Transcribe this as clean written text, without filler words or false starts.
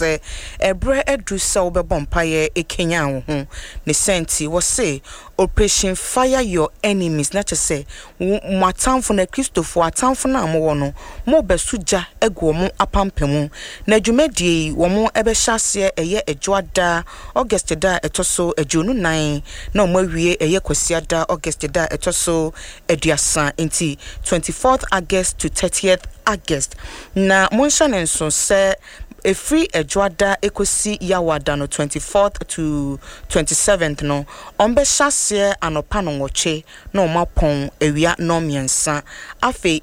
se ebre edu se obebo mpaye ekenya wo ho ne senti wo se Operation Fire Your Enemies na chese matamfo na Christopher atamfo na mo no mo besuja egu mo apampemu na dwumedie wo mo ebe hyase eye edwoada August da etoso ejunu 9 na mo awie eye kwasiada August da etoso eduasa enti 24th August to 30th August na monsha nenso se a free edwada ekosi yawada no 24th to 27th no ombe hyase anopa no woche na omapon ewia no miensa afi